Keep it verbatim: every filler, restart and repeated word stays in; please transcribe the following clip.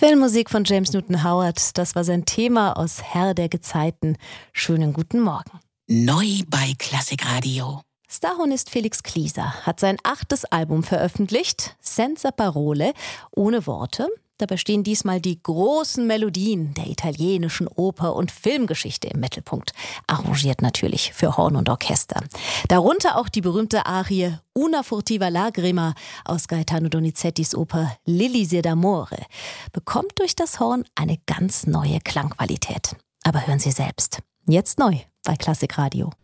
Filmmusik von James Newton Howard, das war sein Thema aus Herr der Gezeiten. Schönen guten Morgen. Neu bei Klassikradio. Starhornist Felix Klieser hat sein achtes Album veröffentlicht, Senza Parole, ohne Worte. Dabei stehen diesmal die großen Melodien der italienischen Oper- und Filmgeschichte im Mittelpunkt. Arrangiert natürlich für Horn und Orchester. Darunter auch die berühmte Arie Una furtiva lagrima aus Gaetano Donizettis Oper L'Elisir d'Amore. Bekommt durch das Horn eine ganz neue Klangqualität. Aber hören Sie selbst. Jetzt neu bei Klassikradio.